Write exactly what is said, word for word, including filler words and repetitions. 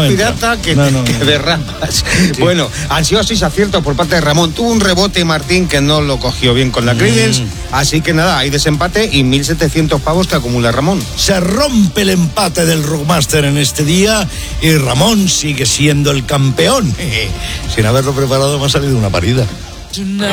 no pirata que, no, no, que no. derrapas. Sí. Bueno, han sido seis aciertos por parte de Ramón. Tuvo un rebote Martín que no lo cogió bien con la Creedence. Mm. Así que nada, hay desempate y mil setecientos pavos que acumula Ramón. Se rompe el empate del Rockmaster en este día y Ramón sigue siendo el campeón. Sin haberlo preparado me ha salido una parida.